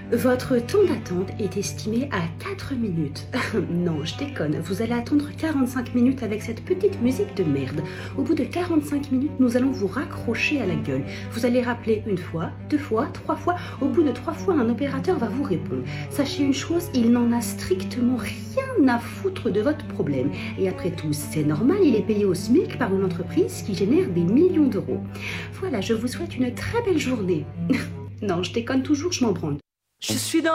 Votre temps d'attente est estimé à 4 minutes. Non, je déconne, vous allez attendre 45 minutes avec cette petite musique de merde. Au bout de 45 minutes, nous allons vous raccrocher à la gueule. Vous allez rappeler une fois, deux fois, trois fois. Au bout de 3 fois, un opérateur va vous répondre. Sachez une chose, il n'en a strictement rien à foutre de votre problème. Et après tout, c'est normal, il est payé au SMIC par une entreprise qui génère des millions d'euros. Voilà, je vous souhaite une très belle journée. Non, je déconne toujours, je m'en branle. Je suis dans